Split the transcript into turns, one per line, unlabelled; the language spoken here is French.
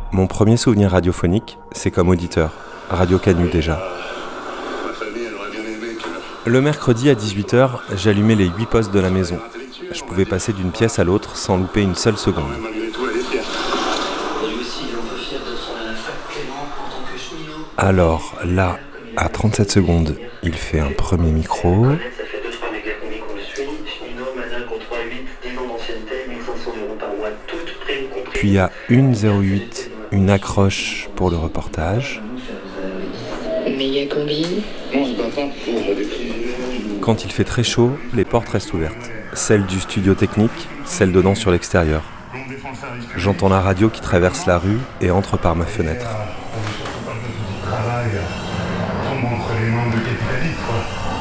Mon premier souvenir radiophonique, c'est comme auditeur. Radio Canu déjà. Le mercredi à 18h, j'allumais les 8 postes de la maison. Je pouvais passer d'une pièce à l'autre sans louper une seule seconde. Alors là, à 37 secondes, il fait un premier micro. Puis à 1,08, une accroche pour le reportage. Quand il fait très chaud, les portes restent ouvertes. Celle du studio technique, celle donnant sur l'extérieur. J'entends la radio qui traverse la rue et entre par ma fenêtre.